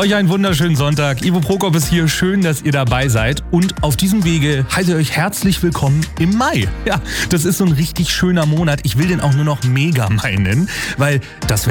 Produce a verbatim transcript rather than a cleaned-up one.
Euch einen wunderschönen Sonntag. Ivo Prokop ist hier. Schön, dass ihr dabei seid. Und auf diesem Wege heiße ich euch herzlich willkommen im Mai. Ja, das ist so ein richtig schöner Monat. Ich will den auch nur noch Mega Mai nennen, weil das wäre